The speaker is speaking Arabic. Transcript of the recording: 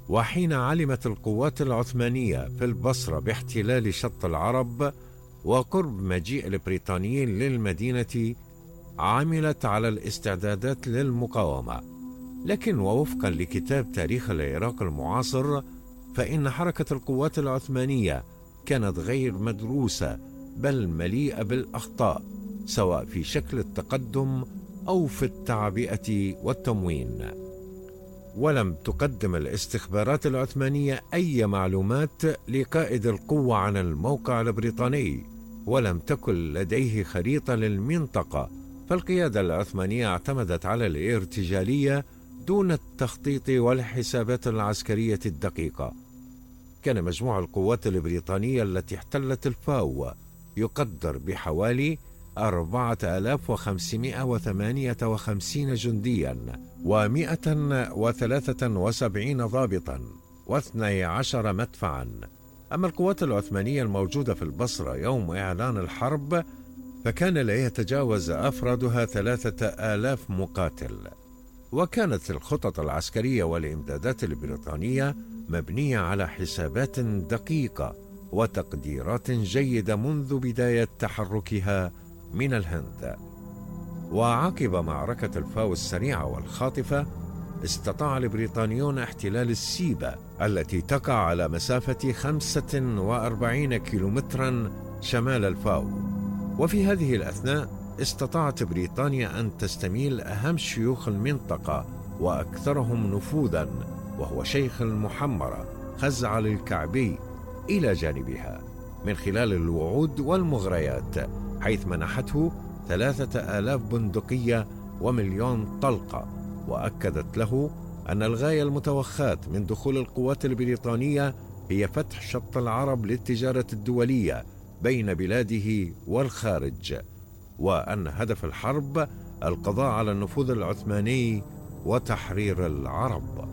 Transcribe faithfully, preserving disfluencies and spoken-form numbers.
وحين علمت القوات العثمانية في البصرة باحتلال شط العرب وقرب مجيء البريطانيين للمدينة، عملت على الاستعدادات للمقاومة. لكن ووفقا لكتاب تاريخ العراق المعاصر، فإن حركة القوات العثمانية كانت غير مدروسة، بل مليئة بالأخطاء، سواء في شكل التقدم أو في التعبئة والتموين. ولم تقدم الاستخبارات العثمانية أي معلومات لقائد القوة عن الموقع البريطاني، ولم تكن لديه خريطة للمنطقة، فالقيادة العثمانية اعتمدت على الارتجالية دون التخطيط والحسابات العسكرية الدقيقة. كان مجموع القوات البريطانية التي احتلت الفاو يقدر بحوالي أربعة آلاف وخمسمائة وثمانية وخمسين جنديا ومائة وثلاثة وسبعين ضابطا واثني عشر مدفعا. أما القوات العثمانية الموجودة في البصرة يوم إعلان الحرب فكان لا يتجاوز أفرادها ثلاثة آلاف مقاتل. وكانت الخطط العسكرية والإمدادات البريطانية مبنية على حسابات دقيقة وتقديرات جيدة منذ بداية تحركها من الهند. وعقب معركة الفاو السريعة والخاطفة، استطاع البريطانيون احتلال السيبة التي تقع على مسافة خمسة وأربعين كيلومترا شمال الفاو. وفي هذه الأثناء استطاعت بريطانيا أن تستميل أهم شيوخ المنطقة وأكثرهم نفوذا، وهو شيخ المحمرة خزعل الكعبي، إلى جانبها من خلال الوعود والمغريات، حيث منحته ثلاثة آلاف بندقية ومليون طلقة، وأكدت له أن الغاية المتوخاة من دخول القوات البريطانية هي فتح شط العرب للتجارة الدولية بين بلاده والخارج، وأن هدف الحرب القضاء على النفوذ العثماني وتحرير العرب.